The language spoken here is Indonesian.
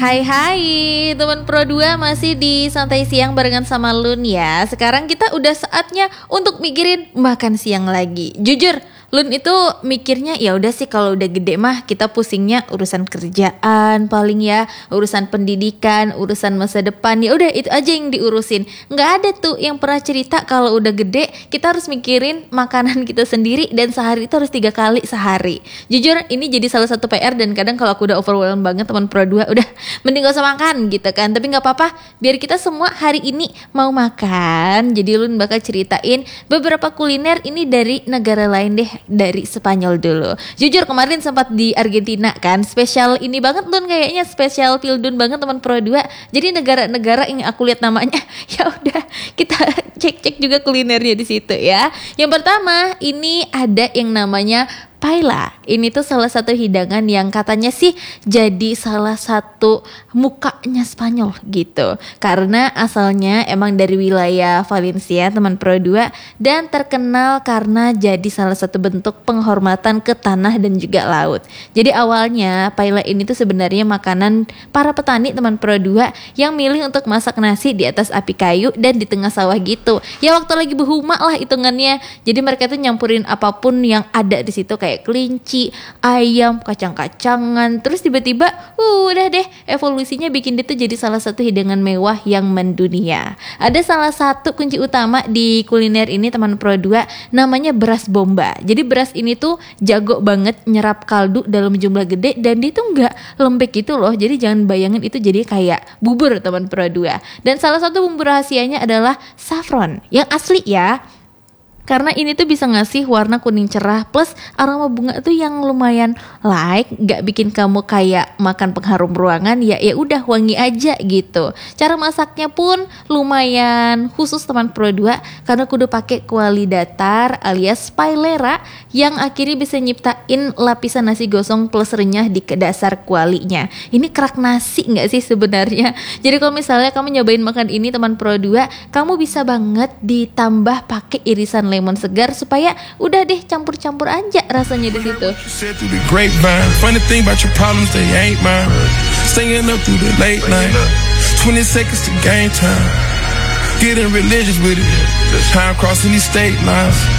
Hai teman Pro 2, masih di Santai Siang barengan sama Lun ya. Sekarang kita udah saatnya untuk mikirin makan siang lagi. Jujur, Lun itu mikirnya ya udah sih kalau udah gede mah kita pusingnya urusan kerjaan paling ya, urusan pendidikan, urusan masa depan, ya udah itu aja yang diurusin. Nggak ada tuh yang pernah cerita kalau udah gede kita harus mikirin makanan kita sendiri dan sehari itu harus 3 kali sehari. Jujur ini jadi salah satu PR dan kadang kalau aku udah overwhelmed banget teman Pro 2 udah mending gak usah makan gitu kan. Tapi nggak apa-apa, biar kita semua hari ini mau makan. Jadi Lun bakal ceritain beberapa kuliner ini dari negara lain deh, dari Spanyol dulu. Jujur kemarin sempat di Argentina kan, spesial ini banget Lun, kayaknya spesial Pildun banget teman Pro 2. Jadi negara-negara yang aku lihat namanya ya udah kita cek-cek juga kulinernya di situ ya. Yang pertama ini ada yang namanya paella. Ini tuh salah satu hidangan yang katanya sih jadi salah satu mukanya Spanyol gitu. Karena asalnya emang dari wilayah Valencia teman Pro 2 dan terkenal karena jadi salah satu bentuk penghormatan ke tanah dan juga laut. Jadi awalnya paella ini tuh sebenarnya makanan para petani teman Pro 2 yang milih untuk masak nasi di atas api kayu dan di tengah sawah gitu. Ya waktu lagi berhuma lah hitungannya. Jadi mereka tuh nyampurin apapun yang ada di situ kayak kelinci, ayam, kacang-kacangan. Terus tiba-tiba udah deh evolusinya bikin dia tuh jadi salah satu hidangan mewah yang mendunia. Ada salah satu kunci utama di kuliner ini teman Pro 2, namanya beras bomba. Jadi beras ini tuh jago banget nyerap kaldu dalam jumlah gede dan dia tuh nggak lembek gitu loh. Jadi jangan bayangin itu jadi kayak bubur teman Pro 2. Dan salah satu bumbu rahasianya adalah saffron yang asli ya. Karena ini tuh bisa ngasih warna kuning cerah plus aroma bunga tuh yang lumayan light, gak bikin kamu kayak makan pengharum ruangan, ya udah wangi aja gitu. Cara masaknya pun lumayan khusus teman Pro 2 karena kudu pakai kuali datar alias paellera yang akhirnya bisa nyiptain lapisan nasi gosong plus renyah di dasar kualinya. Ini kerak nasi gak sih sebenarnya? Jadi kalau misalnya kamu nyobain makan ini teman Pro 2, kamu bisa banget ditambah pakai irisan lemon segar supaya udah deh campur-campur aja rasanya di situ. Funny thing about your problems, they ain't mine. Staying up through the late night. 20 seconds to game time. Getting religious with it. Time crossing these state lines.